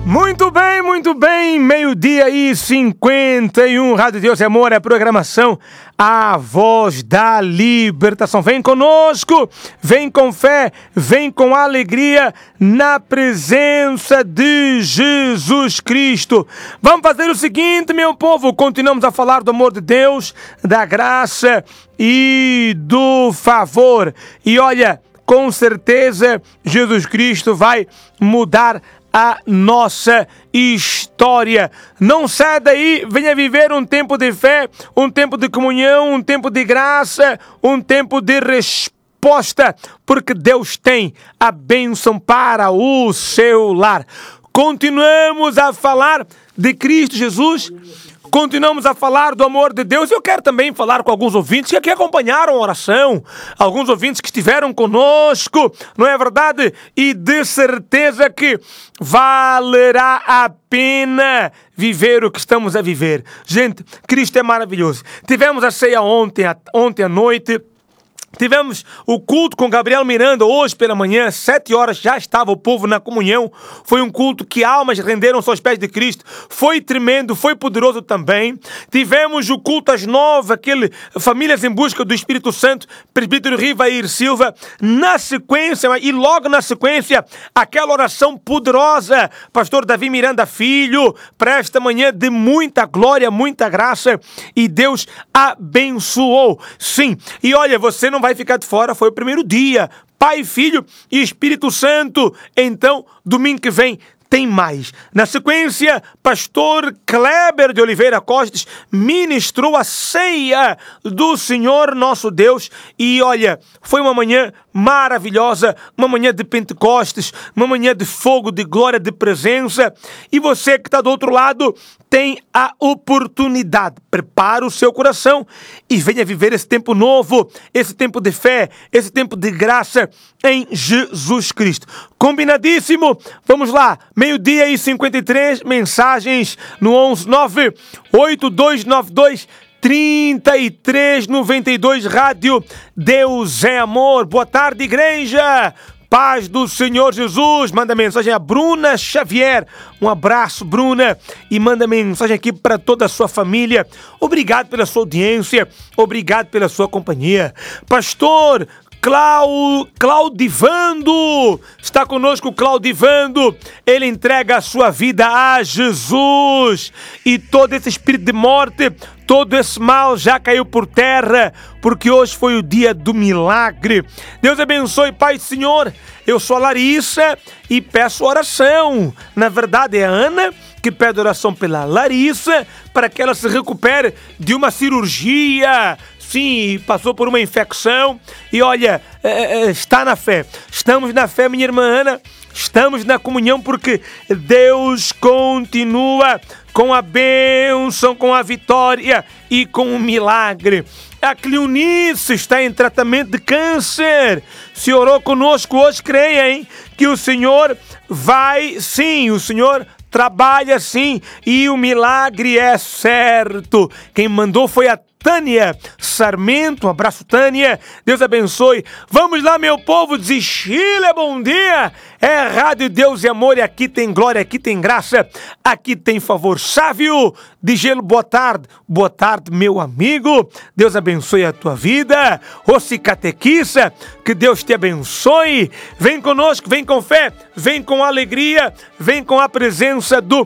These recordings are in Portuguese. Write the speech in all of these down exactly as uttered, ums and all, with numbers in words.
Muito bem, muito bem, meio-dia e cinquenta e um, Rádio Deus e Amor, é a programação A Voz da Libertação. Vem conosco, vem com fé, vem com alegria na presença de Jesus Cristo. Vamos fazer o seguinte, meu povo, continuamos a falar do amor de Deus, da graça e do favor. E olha, com certeza Jesus Cristo vai mudar a nossa história. Não sai daí, venha viver um tempo de fé, um tempo de comunhão, um tempo de graça, um tempo de resposta, porque Deus tem a bênção para o seu lar. Continuamos a falar de Cristo Jesus, continuamos a falar do amor de Deus. Eu quero também falar com alguns ouvintes que aqui acompanharam a oração, alguns ouvintes que estiveram conosco, não é verdade? E de certeza que valerá a pena viver o que estamos a viver. Gente, Cristo é maravilhoso. Tivemos a ceia ontem, ontem à noite. Tivemos o culto com Gabriel Miranda hoje pela manhã, sete horas já estava o povo na comunhão. Foi um culto que almas renderam-se aos pés de Cristo. Foi tremendo, foi poderoso também. Tivemos o culto às nove, aquele Famílias em Busca do Espírito Santo, presbítero Rivair Silva. Na sequência, e logo na sequência, aquela oração poderosa, pastor Davi Miranda Filho, para esta manhã de muita glória, muita graça, e Deus abençoou. Sim, e olha, você não vai ficar de fora, foi o primeiro dia, Pai, Filho e Espírito Santo. Então, domingo que vem tem mais. Na sequência, pastor Kleber de Oliveira Costes ministrou a ceia do Senhor nosso Deus. E olha, foi uma manhã maravilhosa, uma manhã de Pentecostes, uma manhã de fogo, de glória, de presença. E você que está do outro lado tem a oportunidade. Prepara o seu coração e venha viver esse tempo novo, esse tempo de fé, esse tempo de graça em Jesus Cristo. Combinadíssimo? Vamos lá, meio-dia e cinquenta e três, mensagens no onze nove oito dois nove dois trinta e três noventa e dois, Rádio Deus é Amor. Boa tarde, igreja. Paz do Senhor Jesus. Manda mensagem a Bruna Xavier. Um abraço, Bruna. E manda mensagem aqui para toda a sua família. Obrigado pela sua audiência. Obrigado pela sua companhia. Pastor Clau... Claudivando, está conosco Claudivando, ele entrega a sua vida a Jesus, e todo esse espírito de morte, todo esse mal já caiu por terra, porque hoje foi o dia do milagre. Deus abençoe, Pai do Senhor. Eu sou a Larissa e peço oração. Na verdade é a Ana que pede oração pela Larissa, para que ela se recupere de uma cirurgia. Sim, passou por uma infecção e olha, é, é, está na fé. Estamos na fé, minha irmã Ana. Estamos na comunhão porque Deus continua com a bênção, com a vitória e com o milagre. A Cleonice está em tratamento de câncer. Se orou conosco hoje, creia, hein, que o Senhor vai, sim, o Senhor trabalha sim e o milagre é certo. Quem mandou foi a Tânia Sarmento. Um abraço, Tânia. Deus abençoe. Vamos lá, meu povo de Chile, bom dia. É Rádio Deus e Amor, e aqui tem glória, aqui tem graça, aqui tem favor. Sávio de Gelo, boa tarde. Boa tarde, meu amigo. Deus abençoe a tua vida. Ô Catequista, que Deus te abençoe. Vem conosco, vem com fé, vem com alegria, vem com a presença do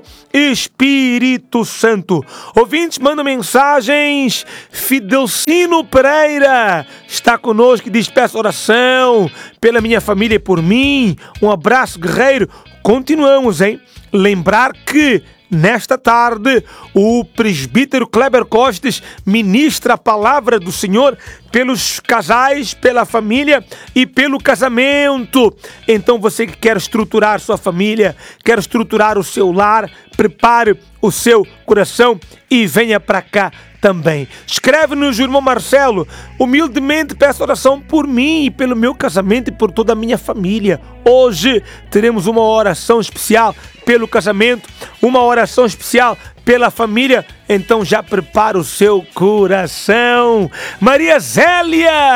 Espírito Santo. Ouvintes, mandam mensagens. Fidelcino Pereira está conosco e diz: peço oração pela minha família e por mim. Um abraço, guerreiro. Continuamos, hein? Lembrar que nesta tarde o presbítero Kleber Costes ministra a palavra do Senhor pelos casais, pela família e pelo casamento. Então você que quer estruturar sua família, quer estruturar o seu lar, prepare o seu coração e venha para cá também. Escreve-nos, irmão Marcelo: humildemente peço oração por mim e pelo meu casamento e por toda a minha família. Hoje teremos uma oração especial pelo casamento, uma oração especial pela família. Então já prepara o seu coração. Maria Zélia,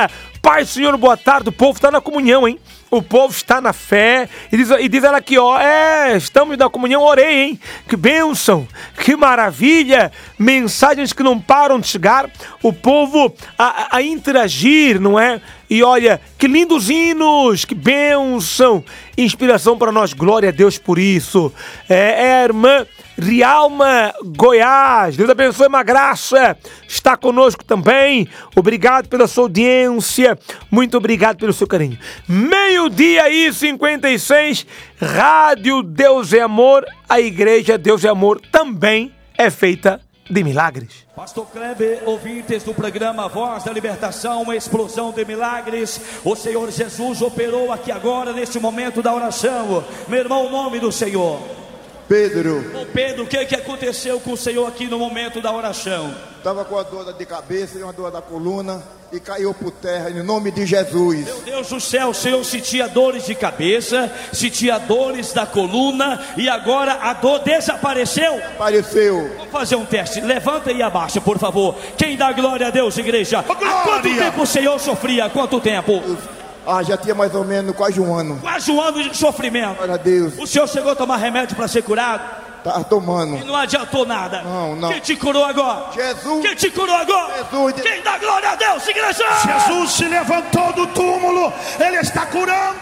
Paz, Senhor, boa tarde. O povo está na comunhão, hein? O povo está na fé. E diz, e diz ela aqui, ó, é, estamos na comunhão, orei, hein? Que bênção, que maravilha. Mensagens que não param de chegar. O povo a, a interagir, não é? E olha, que lindos hinos, que bênção. Inspiração para nós, glória a Deus por isso. É, é a irmã Rialma Goiás. Deus abençoe, uma graça. Está conosco também. Obrigado pela sua audiência. Muito obrigado pelo seu carinho. Meio-dia e cinquenta e seis. Rádio Deus é Amor. A igreja Deus é Amor também é feita de milagres. Pastor Kleber, ouvintes do programa Voz da Libertação, uma explosão de milagres. O Senhor Jesus operou aqui agora, neste momento da oração. Meu irmão, o nome do Senhor? Pedro. Ô Pedro, o que, que aconteceu com o Senhor aqui no momento da oração? Estava com a dor de cabeça e uma dor da coluna e caiu por terra em nome de Jesus. Meu Deus do céu, o Senhor sentia dores de cabeça, sentia dores da coluna e agora a dor desapareceu? Apareceu. Vamos fazer um teste, levanta e abaixa, por favor. Quem dá glória a Deus, igreja? Há quanto tempo o Senhor sofria? Há quanto tempo? Ah, já tinha mais ou menos quase um ano. Quase um ano de sofrimento. Glória a Deus. O Senhor chegou a tomar remédio para ser curado? Tá tomando. E não adiantou nada. Não, não. Quem te curou agora? Jesus. Quem te curou agora? Jesus. Quem dá glória a Deus, igreja? Jesus se levantou do túmulo. Ele está curando.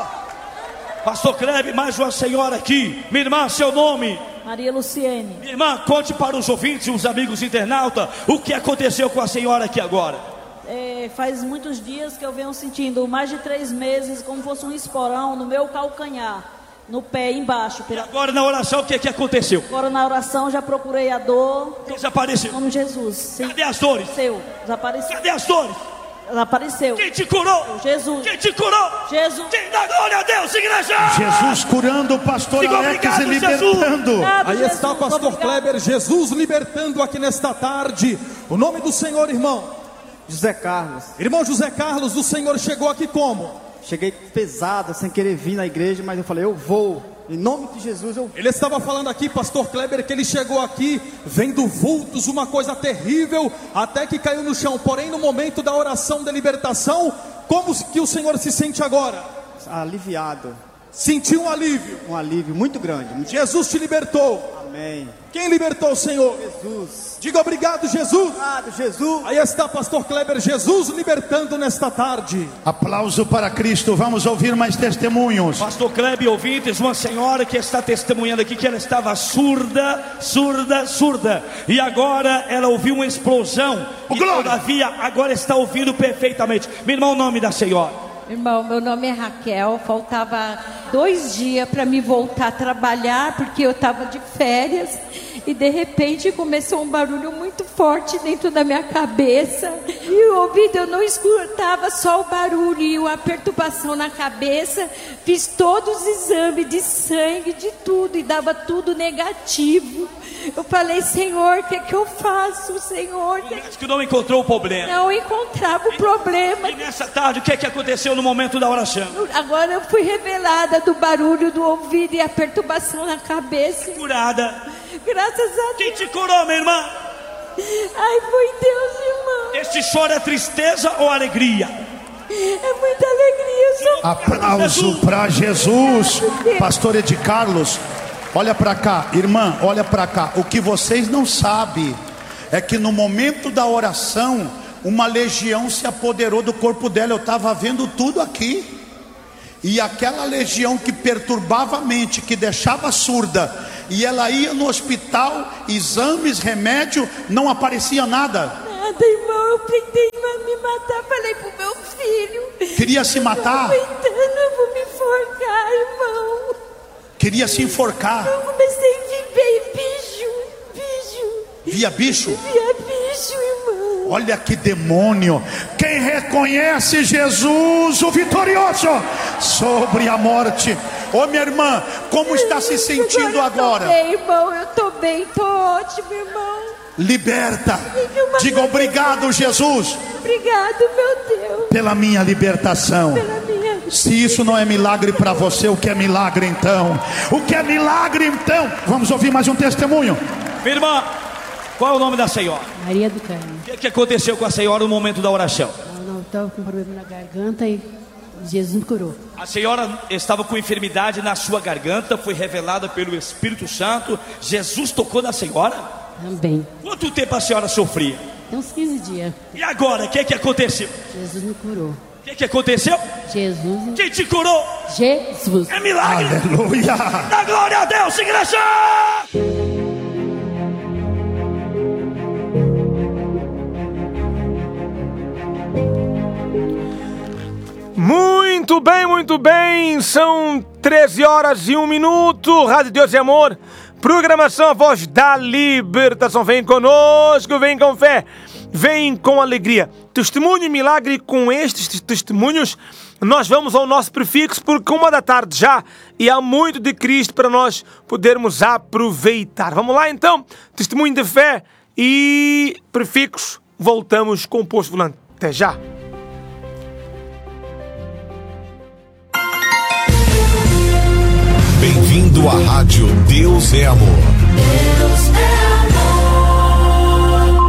Pastor Kleber, mais uma senhora aqui. Minha irmã, seu nome? Maria Luciene. Minha irmã, conte para os ouvintes e os amigos internautas o que aconteceu com a senhora aqui agora. É, faz muitos dias que eu venho sentindo, mais de três meses, como fosse um esporão no meu calcanhar, no pé embaixo. E agora na oração o que, que aconteceu? Agora na oração já procurei a dor. Desapareceu. Em nome de Jesus. Sim. Cadê as dores? Seu, desapareceu. Cadê as dores? Desapareceu. Quem te curou? Jesus. Quem te curou? Jesus. Quem dá glória a Deus, igreja? Jesus curando o pastor Diga Alex e obrigado, libertando. Obrigado, Aí Jesus, está o pastor obrigado. Kleber, Jesus libertando aqui nesta tarde. O nome do Senhor, irmão? José Carlos. Irmão José Carlos, o Senhor chegou aqui como? Cheguei pesado, sem querer vir na igreja, mas eu falei, eu vou. Em nome de Jesus eu vou. Ele estava falando aqui, pastor Kleber, que ele chegou aqui vendo vultos, uma coisa terrível, até que caiu no chão. Porém, no momento da oração de libertação, como que o Senhor se sente agora? Aliviado. Sentiu um alívio. Um alívio muito grande. Muito... Jesus te libertou. Amém. Quem libertou o Senhor? Jesus. Diga obrigado, Jesus. Obrigado, Jesus. Aí está pastor Kleber, Jesus libertando nesta tarde. Aplauso para Cristo. Vamos ouvir mais testemunhos. Pastor Kleber, ouvintes, uma senhora que está testemunhando aqui que ela estava surda, surda, surda. E agora ela ouviu uma explosão. Oh, e glória. todavia agora está ouvindo perfeitamente. Meu irmão, o nome da senhora? Irmão, meu nome é Raquel, faltava dois dias para me voltar a trabalhar, porque eu estava de férias, e de repente começou um barulho muito forte dentro da minha cabeça, e o ouvido eu não escutava, só o barulho e uma perturbação na cabeça. Fiz todos os exames de sangue, de tudo, e dava tudo negativo. Eu falei, Senhor, o que é que eu faço, Senhor? O médico não encontrou o problema. Não encontrava o problema. E nessa tarde, o que é que aconteceu no momento da oração? Agora eu fui revelada do barulho do ouvido e a perturbação na cabeça. Curada. Graças a Deus. Quem te curou, minha irmã? Ai, foi Deus, irmão. Este choro é tristeza ou alegria? É muita alegria. Eu sou... Aplauso para Jesus. Pastor Ed Carlos, olha para cá, irmã, olha para cá. O que vocês não sabem é que no momento da oração, uma legião se apoderou do corpo dela. Eu estava vendo tudo aqui. E aquela legião que perturbava a mente, que deixava surda, e ela ia no hospital, exames, remédio, não aparecia nada. Nada, irmão. Eu tentei me matar. Falei pro meu filho. Queria se matar. Eu tô aguentando, eu vou me enforcar, irmão. Queria se enforcar. Eu comecei a ver bicho, bicho. Via bicho? Via bicho, irmão. Olha que demônio. Quem reconhece Jesus, o vitorioso sobre a morte. Ô minha irmã, como está se sentindo agora? Eu tô bem, irmão, eu tô bem, tô ótimo, irmão. Liberta. Diga obrigado, Jesus. Obrigado, meu Deus. Pela minha libertação. Pela minha... Se isso não é milagre para você, o que é milagre então? O que é milagre então? Vamos ouvir mais um testemunho. Minha irmã, qual é o nome da senhora? Maria do Carmo. O que, que aconteceu com a senhora no momento da oração? Não, não, estava com problema na garganta e Jesus me curou. A senhora estava com enfermidade na sua garganta, foi revelada pelo Espírito Santo. Jesus tocou na senhora? Também. Quanto tempo a senhora sofria? Tem uns quinze dias. E agora, o que, que aconteceu? Jesus me curou. O que, que aconteceu? Jesus. Quem te curou? Jesus. É milagre. Aleluia. Dá glória a Deus, igreja! Muito bem, muito bem. São treze horas e um minuto. Rádio Deus e Amor. Programação A Voz da Libertação. Vem conosco, vem com fé, vem com alegria. Testemunho e milagre. Com estes testemunhos nós vamos ao nosso prefixo, porque uma da tarde já e há muito de Cristo para nós podermos aproveitar. Vamos lá então, testemunho de fé e prefixos. Voltamos com o posto volante. Até já. Bem-vindo à Rádio Deus é Amor. Deus é amor.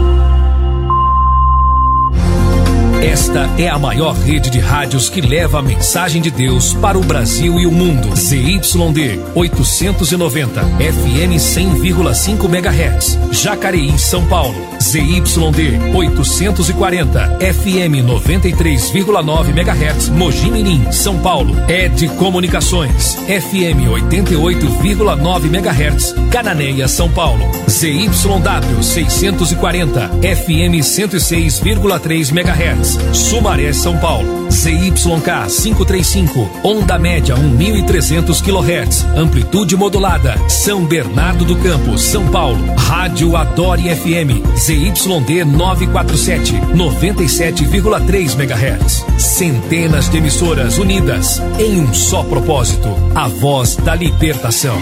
Esta é a maior rede de rádios que leva a mensagem de Deus para o Brasil e o mundo. Z Y D oitocentos e noventa, F M cem vírgula cinco megahertz, Jacareí, São Paulo. Z Y D oitocentos e quarenta, F M noventa e três vírgula nove megahertz, Mogi Mirim, São Paulo. Ed Comunicações, F M oitenta e oito vírgula nove megahertz, Cananéia, São Paulo. Z Y W seiscentos e quarenta, F M cento e seis vírgula três megahertz, Sumaré, São Paulo. Z Y K quinhentos e trinta e cinco, onda média mil e trezentos quilohertz, amplitude modulada, São Bernardo do Campo, São Paulo. Rádio Adore F M, Z Y D novecentos e quarenta e sete, noventa e sete vírgula três megahertz. Centenas de emissoras unidas em um só propósito: a voz da libertação.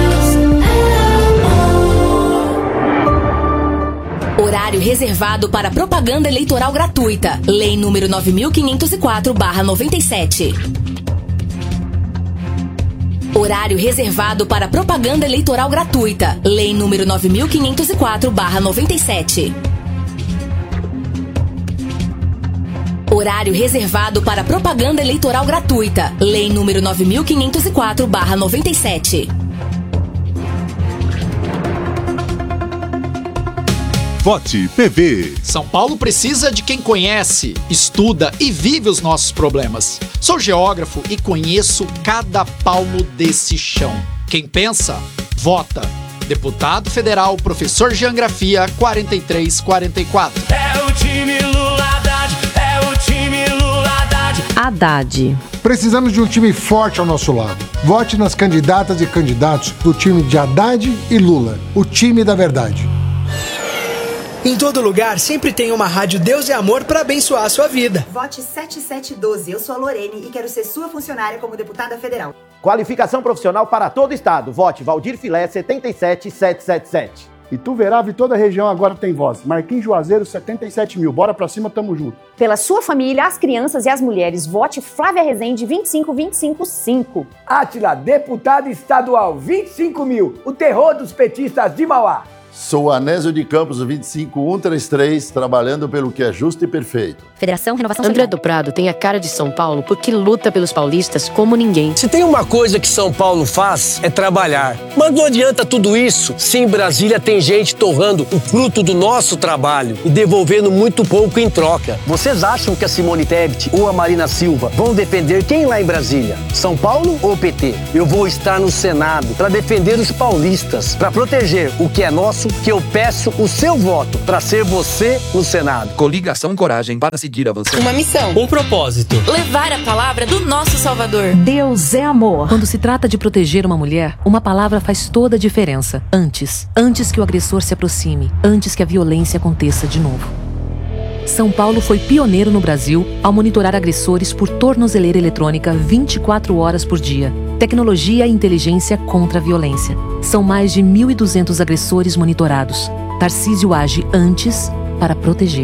Horário reservado para propaganda eleitoral gratuita. Lei número nove mil quinhentos e quatro barra noventa e sete. Horário reservado para propaganda eleitoral gratuita. Lei número nove mil quinhentos e quatro barra noventa e sete. Horário reservado para propaganda eleitoral gratuita. Lei número nove mil quinhentos e quatro barra noventa e sete. Vote P V. São Paulo precisa de quem conhece, estuda e vive os nossos problemas. Sou geógrafo e conheço cada palmo desse chão. Quem pensa, vota. Deputado Federal, professor Geografia, quarenta e três quarenta e quatro. É o time Lula Haddad, é o time Lula Haddad. Haddad. Precisamos de um time forte ao nosso lado. Vote nas candidatas e candidatos do time de Haddad e Lula, o time da verdade. Em todo lugar, sempre tem uma rádio Deus e Amor para abençoar a sua vida. Vote sete sete um dois. Eu sou a Lorene e quero ser sua funcionária como deputada federal. Qualificação profissional para todo o estado. Vote Valdir Filé setenta e sete sete sete sete. Ituverava e toda a região agora tem voz. Marquinhos Juazeiro, setenta e sete mil. Bora pra cima, tamo junto. Pela sua família, as crianças e as mulheres, vote Flávia Rezende vinte e cinco vinte e cinco cinco. Átila, deputado estadual, vinte e cinco mil. O terror dos petistas de Mauá. Sou Anésio de Campos, vinte e cinco cento e trinta e três, trabalhando pelo que é justo e perfeito. Federação Renovação André do Prado tem a cara de São Paulo porque luta pelos paulistas como ninguém. Se tem uma coisa que São Paulo faz, é trabalhar. Mas não adianta tudo isso se em Brasília tem gente torrando o fruto do nosso trabalho e devolvendo muito pouco em troca. Vocês acham que a Simone Tebet ou a Marina Silva vão defender quem lá em Brasília? São Paulo ou P T? Eu vou estar no Senado para defender os paulistas, para proteger o que é nosso, que eu peço o seu voto para ser você no Senado. Coligação Coragem para seguir avançando. Uma missão. Um propósito. Levar a palavra do nosso Salvador. Deus é amor. Quando se trata de proteger uma mulher, uma palavra faz toda a diferença. Antes. Antes que o agressor se aproxime. Antes que a violência aconteça de novo. São Paulo foi pioneiro no Brasil ao monitorar agressores por tornozeleira eletrônica vinte e quatro horas por dia. Tecnologia e inteligência contra a violência. São mais de mil e duzentos agressores monitorados. Tarcísio age antes para proteger.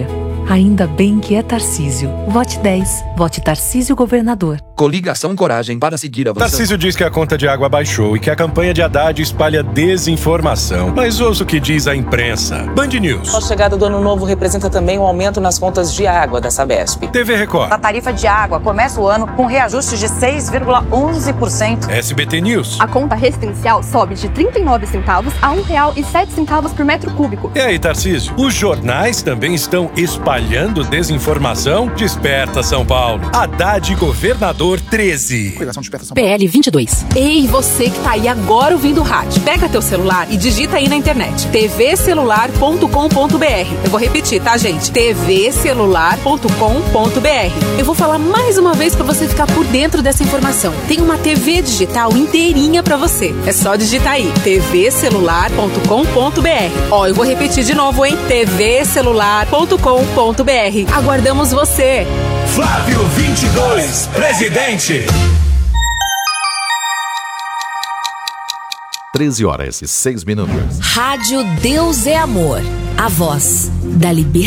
Ainda bem que é Tarcísio. Vote dez. Vote Tarcísio Governador. Coligação Coragem para seguir avançando. Tarcísio diz que a conta de água baixou e que a campanha de Haddad espalha desinformação. Mas ouça o que diz a imprensa. Band News. A chegada do ano novo representa também um aumento nas contas de água da Sabesp. T V Record. A tarifa de água começa o ano com reajuste de seis vírgula onze por cento. S B T News. A conta residencial sobe de trinta e nove centavos a um real e sete centavos por metro cúbico. E aí, Tarcísio? Os jornais também estão espalhando desinformação? Desperta, São Paulo. Haddad Governador treze. P L vinte e dois. Ei, você que tá aí agora ouvindo o rádio. Pega teu celular e digita aí na internet. t v celular ponto com ponto b r. Eu vou repetir, tá, gente? t v celular ponto com ponto b r. Eu vou falar mais uma vez pra você ficar por dentro dessa informação. Tem uma T V digital inteirinha pra você. É só digitar aí. t v celular ponto com ponto b r. Ó, eu vou repetir de novo, hein? t v celular ponto com ponto b r. Aguardamos você. Flávio vinte e dois, presidente. treze horas e seis minutos. Rádio Deus é Amor. A voz da liberdade.